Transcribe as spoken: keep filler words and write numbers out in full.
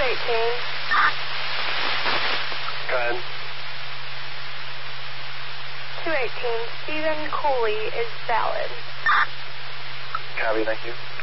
eighteen. Go ahead. two eighteen. Stephen Cooley is valid. Copy, thank you.